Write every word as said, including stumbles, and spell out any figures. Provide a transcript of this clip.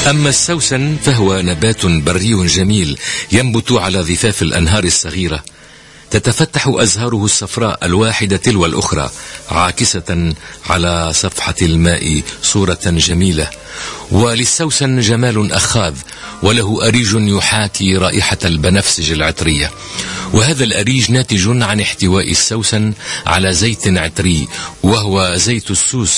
أما السوسن فهو نبات بري جميل ينبت على ضفاف الأنهار الصغيرة، تتفتح أزهاره الصفراء الواحدة تلو الأخرى عاكسة على صفحة الماء صورة جميلة. وللسوسن جمال أخاذ، وله أريج يحاكي رائحة البنفسج العطرية، وهذا الأريج ناتج عن احتواء السوسن على زيت عطري وهو زيت السوس